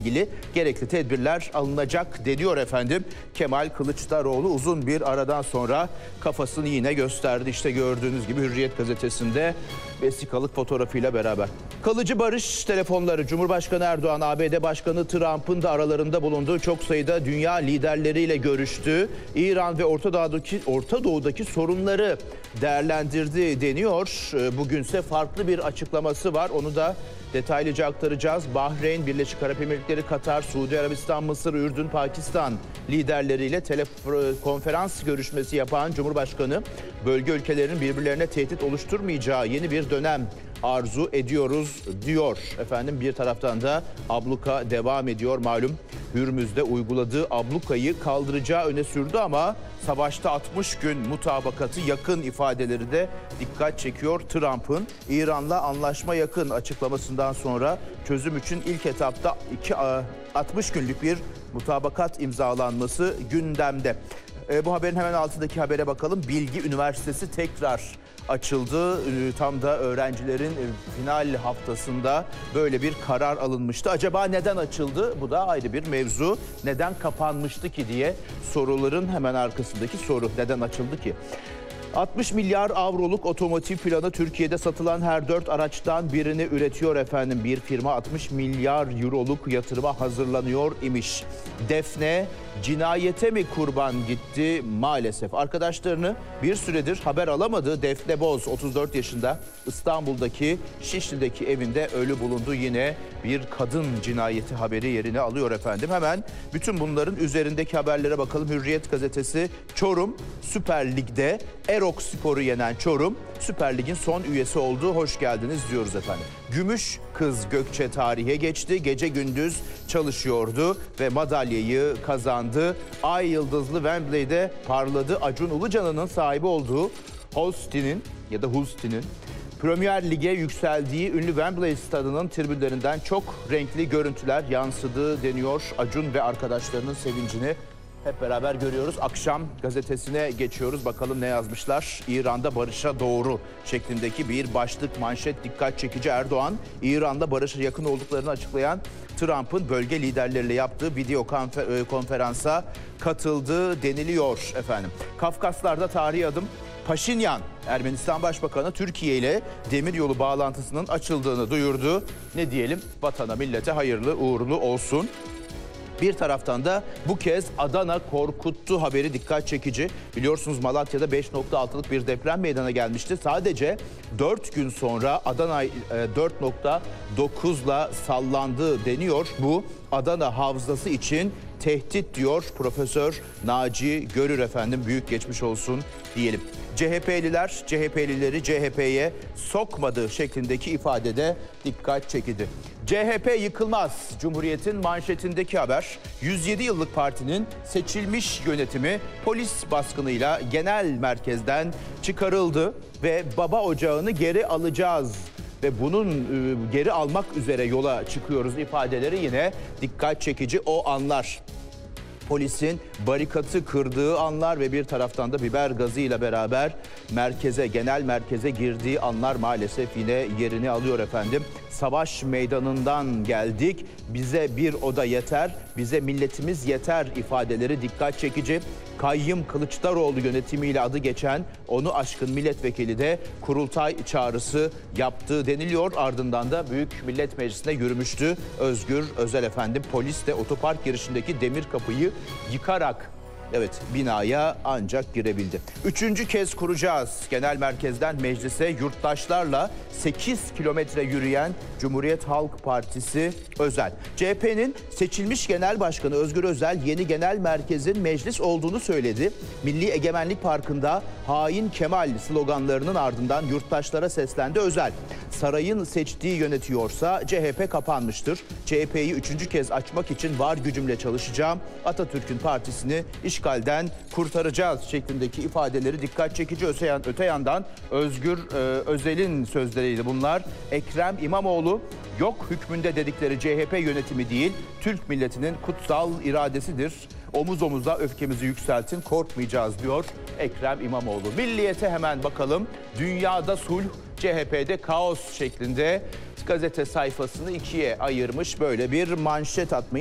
ilgili gerekli tedbirler alınacak deniyor efendim. Kemal Kılıçdaroğlu uzun bir aradan sonra kafasını yine gösterdi. İşte gördüğünüz gibi Hürriyet gazetesinde vesikalık fotoğrafıyla beraber. Kalıcı barış telefonları. Cumhurbaşkanı Erdoğan, ABD Başkanı Trump'ın da aralarında bulunduğu çok sayıda dünya liderleriyle görüştü. İran ve Orta Doğu'daki sorunları değerlendirdi deniyor. Bugünse farklı bir açıklaması var. Onu da detaylıca aktaracağız. Bahreyn, Birleşik Arap Emirlikleri, Katar, Suudi Arabistan, Mısır, Ürdün, Pakistan liderleriyle telekonferans görüşmesi yapan Cumhurbaşkanı, bölge ülkelerinin birbirlerine tehdit oluşturmayacağı yeni bir dönem arzu ediyoruz diyor. Efendim bir taraftan da abluka devam ediyor. Malum Hürmüz'de uyguladığı ablukayı kaldıracağı öne sürdü ama savaşta 60 gün mutabakatı yakın ifadeleri de dikkat çekiyor. Trump'ın İran'la anlaşma yakın açıklamasından sonra çözüm için ilk etapta 60 günlük bir mutabakat imzalanması gündemde. Bu haberin hemen altındaki habere bakalım. Bilgi Üniversitesi tekrar açıldı. Tam da öğrencilerin final haftasında böyle bir karar alınmıştı. Acaba neden açıldı? Bu da ayrı bir mevzu. Neden kapanmıştı ki diye soruların hemen arkasındaki soru. Neden açıldı ki? 60 milyar avroluk otomotiv planı Türkiye'de satılan her 4 araçtan birini üretiyor efendim. Bir firma 60 milyar euroluk yatırıma hazırlanıyor imiş. Defne cinayete mi kurban gitti maalesef. Arkadaşlarını bir süredir haber alamadığı Defne Boz 34 yaşında İstanbul'daki Şişli'deki evinde ölü bulundu. Yine bir kadın cinayeti haberi yerini alıyor efendim. Hemen bütün bunların üzerindeki haberlere bakalım. Hürriyet gazetesi Çorum Süper Lig'de Erok Spor'u yenen Çorum Süper Lig'in son üyesi oldu. Hoş geldiniz diyoruz efendim. Gümüş kız Gökçe tarihe geçti. Gece gündüz çalışıyordu ve madalyayı kazandı. Ay yıldızlı Wembley'de parladı. Acun Ilıcalı'nın sahibi olduğu Holstein'in Premier Lig'e yükseldiği ünlü Wembley stadının tribünlerinden çok renkli görüntüler yansıdı deniyor. Acun ve arkadaşlarının sevincini hep beraber görüyoruz. Akşam gazetesine geçiyoruz. Bakalım ne yazmışlar? İran'da barışa doğru şeklindeki bir başlık, manşet dikkat çekici. Erdoğan, İran'da barışa yakın olduklarını açıklayan Trump'ın bölge liderleriyle yaptığı video konferansa katıldığı deniliyor efendim. Kafkaslar'da tarihi adım. Paşinyan, Ermenistan Başbakanı Türkiye ile demiryolu bağlantısının açıldığını duyurdu. Ne diyelim? Vatana, millete hayırlı uğurlu olsun. Bir taraftan da bu kez Adana korkuttu haberi dikkat çekici. Biliyorsunuz Malatya'da 5.6'lık bir deprem meydana gelmişti. Sadece 4 gün sonra Adana 4.9'la sallandı deniyor. Bu Adana Havzası için tehdit diyor Profesör Naci Görür efendim. Büyük geçmiş olsun diyelim. CHP'lileri CHP'ye sokmadı şeklindeki ifadede dikkat çekildi. CHP yıkılmaz. Cumhuriyet'in manşetindeki haber. 107 yıllık partinin seçilmiş yönetimi polis baskınıyla genel merkezden çıkarıldı ve baba ocağını geri alacağız ve bunun geri almak üzere yola çıkıyoruz ifadeleri yine dikkat çekici o anlar. Polisin barikatı kırdığı anlar ve bir taraftan da biber gazıyla beraber genel merkeze girdiği anlar maalesef yine yerini alıyor efendim. Savaş meydanından geldik, bize bir oda yeter, bize milletimiz yeter ifadeleri dikkat çekici. Kayyım Kılıçdaroğlu yönetimiyle adı geçen onu aşkın milletvekili de kurultay çağrısı yaptığı deniliyor. Ardından da Büyük Millet Meclisi'ne yürümüştü Özgür Özel efendim. Polis de otopark girişindeki demir kapıyı yıkarak binaya ancak girebildi. 3. kez kuracağız. Genel merkezden meclise yurttaşlarla 8 kilometre yürüyen Cumhuriyet Halk Partisi Özel. CHP'nin seçilmiş genel başkanı Özgür Özel yeni genel merkezin meclis olduğunu söyledi. Milli Egemenlik Parkı'nda hain Kemal sloganlarının ardından yurttaşlara seslendi Özel. Sarayın seçtiği yönetiyorsa CHP kapanmıştır. CHP'yi 3. kez açmak için var gücümle çalışacağım. Atatürk'ün partisini işgalden kurtaracağız şeklindeki ifadeleri dikkat çekici. Öte yandan Özgür Özel'in sözleriydi bunlar. Ekrem İmamoğlu yok hükmünde dedikleri CHP yönetimi değil, Türk milletinin kutsal iradesidir. Omuz omuza öfkemizi yükseltin, korkmayacağız diyor Ekrem İmamoğlu. Milliyete hemen bakalım. Dünyada sulh, CHP'de kaos şeklinde gazete sayfasını ikiye ayırmış, böyle bir manşet atmayı